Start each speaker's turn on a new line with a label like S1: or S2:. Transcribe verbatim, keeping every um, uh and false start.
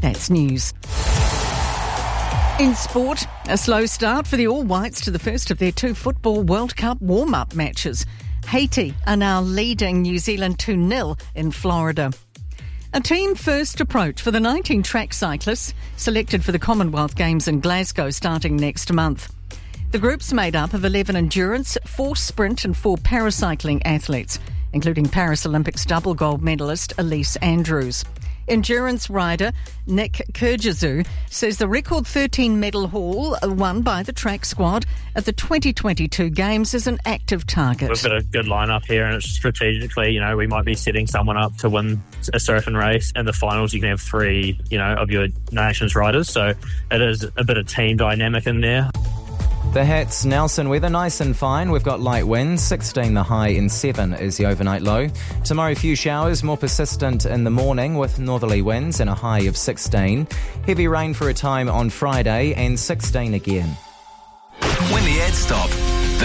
S1: That's news. In sport, a slow start for the All Whites to the first of their two Football World Cup warm-up matches. Haiti are now leading New Zealand two nil in Florida. A team-first approach for the nineteen track cyclists selected for the Commonwealth Games in Glasgow starting next month. The group's made up of eleven endurance, four sprint and four paracycling athletes, including Paris Olympics double gold medalist Elise Andrews. Endurance rider Nick Kyrgyzou says the record thirteen medal haul won by the track squad at the twenty twenty-two Games is an active target.
S2: We've got a good lineup here, and it's strategically, you know, we might be setting someone up to win a surfing race. In the finals, you can have three, you know, of your nation's riders. So it is a bit of team dynamic in there.
S3: The Hats Nelson weather, nice and fine. We've got light winds, sixteen the high and seven is the overnight low. Tomorrow, few showers, more persistent in the morning with northerly winds and a high of sixteen. Heavy rain for a time on Friday and sixteen again.
S4: When the ads stop,